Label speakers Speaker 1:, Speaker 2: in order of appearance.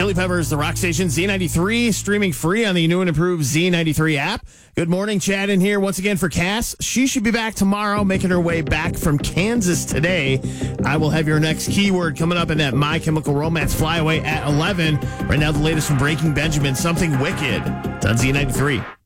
Speaker 1: Chili Peppers, the rock station, Z93, streaming free on the new and improved Z93 app. Good morning, Chad in here once again for Cass. She should be back tomorrow, making her way back from Kansas today. I will have your next keyword coming up in that My Chemical Romance flyaway at 11. Right now, the latest from Breaking Benjamin, Something Wicked. It's on Z93.